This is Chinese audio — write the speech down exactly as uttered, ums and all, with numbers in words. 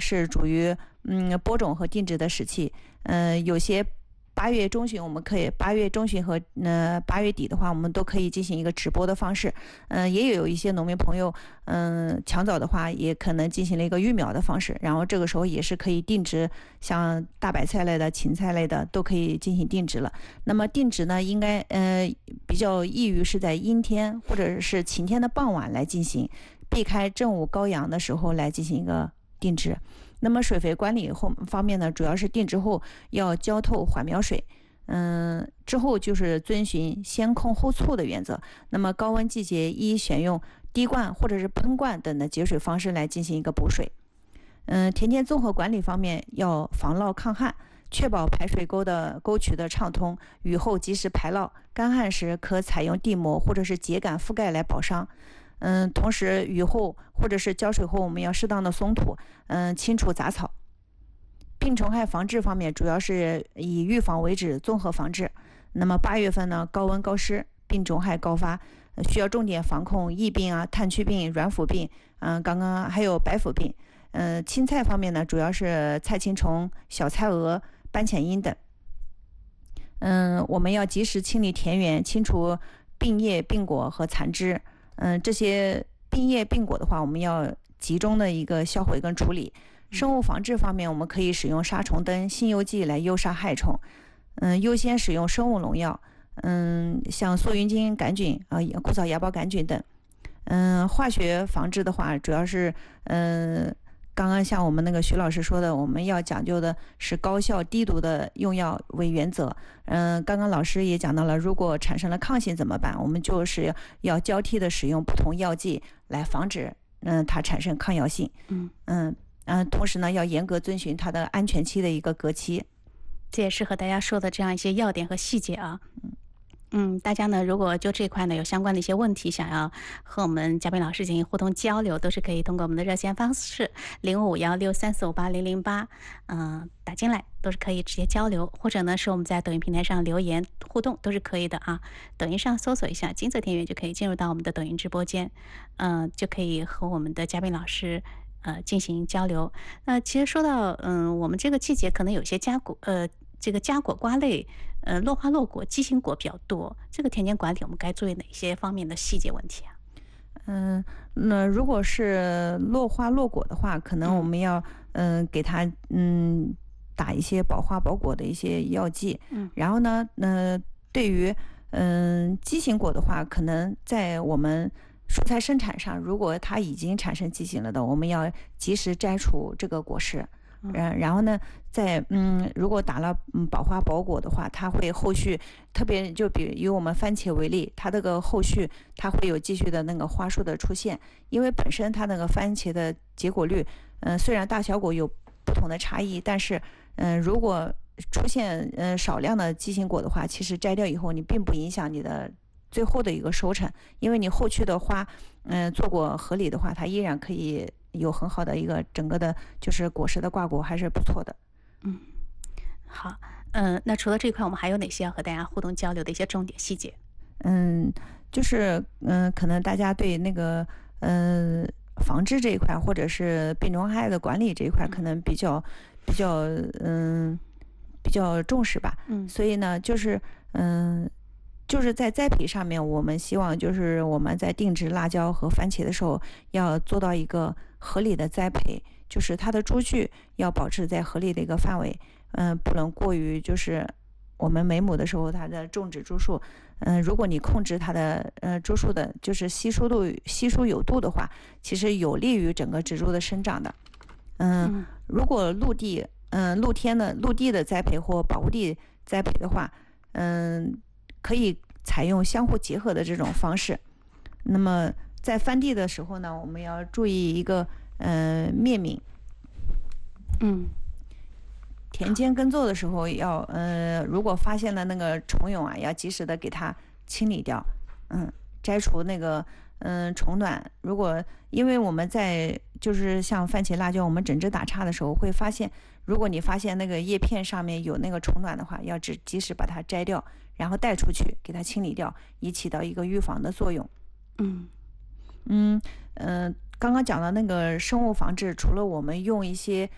是属于嗯播种和定植的时期，嗯、呃，有些八月中旬我们可以八月中旬和呃八月底的话，我们都可以进行一个直播的方式。嗯、呃，也有一些农民朋友，嗯、呃，抢早的话也可能进行了一个育苗的方式，然后这个时候也是可以定植，像大白菜类的、芹菜类的都可以进行定植了。那么定植呢，应该呃比较易于是在阴天或者是晴天的傍晚来进行，避开正午高阳的时候来进行一个定植。那么水肥管理后方面呢，主要是定植后要浇透缓苗水，嗯，之后就是遵循先控后促的原则。那么高温季节宜选用滴灌或者是喷灌等的节水方式来进行一个补水。嗯，田间综合管理方面要防涝抗旱，确保排水沟的沟渠的畅通，雨后及时排涝，干旱时可采用地膜或者是秸秆覆盖来保墒。嗯，同时雨后或者是浇水后，我们要适当的松土，嗯，清除杂草。病虫害防治方面，主要是以预防为主，综合防治。那么八月份呢，高温高湿，病虫害高发，需要重点防控疫病啊、炭疽病、软腐病，嗯，刚刚还有白腐病。嗯，青菜方面呢，主要是菜青虫、小菜蛾、斑潜蝇等。嗯，我们要及时清理田园，清除病叶、病果和残枝。嗯，这些病叶病果的话，我们要集中的一个销毁跟处理。生物防治方面，我们可以使用杀虫灯、辛油剂来诱杀害虫。嗯，优先使用生物农药，嗯，像素云金杆菌啊、呃、枯草芽孢杆菌等。嗯，化学防治的话，主要是嗯，刚刚像我们那个徐老师说的，我们要讲究的是高效低毒的用药为原则。嗯，刚刚老师也讲到了，如果产生了抗性怎么办？我们就是要交替的使用不同药剂来防止嗯它产生抗药性。嗯嗯嗯，同时呢，要严格遵循它的安全期的一个隔期。 这也是和大家说的这样一些要点和细节啊。嗯。嗯，大家呢，如果就这块呢有相关的一些问题，想要和我们嘉宾老师进行互动交流，都是可以通过我们的热线方式零五幺六三四五八零零八，嗯，打进来都是可以直接交流，或者呢是我们在抖音平台上留言互动都是可以的啊。抖音上搜索一下金色田园就可以进入到我们的抖音直播间，嗯、呃，就可以和我们的嘉宾老师呃进行交流。那其实说到嗯、呃，我们这个季节可能有些加果呃。这个浆果瓜类，呃，落花落果、畸形果比较多。这个田间管理，我们该注意哪些方面的细节问题啊？ 嗯，那如果是落花落果的话，可能我们要嗯、呃、给它嗯打一些保花保果的一些药剂。嗯，然后呢，呃，对于嗯、呃、畸形果的话，可能在我们蔬菜生产上，如果它已经产生畸形了的，我们要及时摘除这个果实。嗯，然后呢，在嗯，如果打了嗯保花保果的话，它会后续特别就比以我们番茄为例，它这个后续它会有继续的那个花束的出现，因为本身它那个番茄的结果率，嗯、呃，虽然大小果有不同的差异，但是嗯、呃，如果出现嗯、呃、少量的畸形果的话，其实摘掉以后你并不影响你的最后的一个收成，因为你后续的花嗯、呃、做果合理的话，它依然可以有很好的一个整个的就是果实的挂果还是不错的。 嗯，好，嗯、呃，那除了这块，我们还有哪些要和大家互动交流的一些重点细节？ 嗯，就是嗯、呃，可能大家对那个嗯、呃、防治这一块，或者是病虫害的管理这一块，可能比较比较嗯比较重视吧。嗯，所以呢，就是嗯。就是在栽培上面，我们希望就是我们在定植辣椒和番茄的时候，要做到一个合理的栽培，就是它的株距要保持在合理的一个范围，嗯、呃，不能过于就是我们每亩的时候它的种植株数，嗯、呃，如果你控制它的呃株数的，就是稀疏度稀疏有度的话，其实有利于整个植株的生长的。嗯、呃，如果陆地嗯、呃、露天的陆地的栽培或保护地栽培的话，嗯、呃。可以采用相互结合的这种方式。那么在翻地的时候呢，我们要注意一个呃灭敏。 嗯， 田间耕作的时候要呃，如果发现了那个虫蛹啊，要及时的给它清理掉。嗯，摘除那个嗯、呃、虫卵。如果因为我们在就是像番茄、辣椒，我们整枝打杈的时候会发现，如果你发现那个叶片上面有那个虫卵的话，要只及时把它摘掉，然后带出去给它清理掉，以起到一个预防的作用。 嗯嗯嗯、呃，刚刚讲的那个生物防治，除了我们用一些